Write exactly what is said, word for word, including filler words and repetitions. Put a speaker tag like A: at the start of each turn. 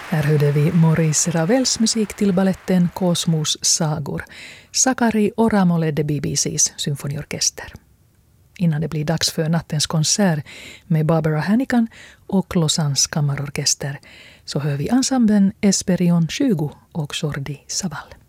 A: Här hörde vi Maurice Ravels musik till balletten Cosmos sagor. Sakari Oramo ledde B B C:s symfoniorkester. Innan det blir dags för nattens konsert med Barbara Hannigan och Lausannes kammarorkester så hör vi ensemblen Esperion tjugo och Jordi Savall.